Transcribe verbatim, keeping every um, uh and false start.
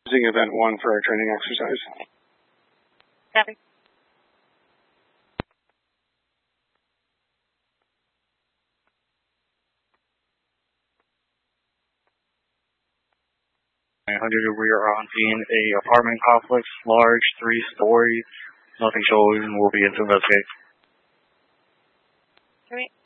Using event one for our training exercise. Copy. nine hundred, we are on scene, a apartment complex, large, three stories. Nothing showing, we'll be in to investigate. All right.